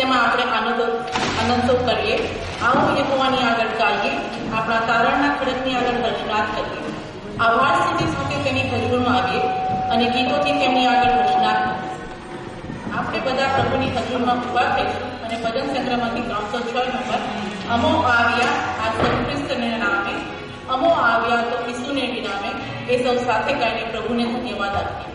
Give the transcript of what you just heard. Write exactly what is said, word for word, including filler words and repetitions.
તેમાં આપણે આનંદ આનંદો કરીએ. આવો યહોવાની આગળ ગાઈએ, આપણા તારણના ખડકની આગળ હર્ષનાદ કરીએ. આભાર સ્થિતિ સાથે તેની હજુરમાં આવીએ અને ગીતોથી તેમની આગળ હર્ષનાદ કરીએ. આપણે બધા પ્રભુની હજુરમાં ઉભા થઈશું અને ભજન સંગ્રહમાંથી ત્રણસો છ નંબર અમો આવ્યા આ સૌ ખ્રિસ્તને નામે, અમો આવ્યા તો ઈસુને વિનામે, એ સૌ સાથે ગાઈને પ્રભુને ધન્યવાદ આપીએ.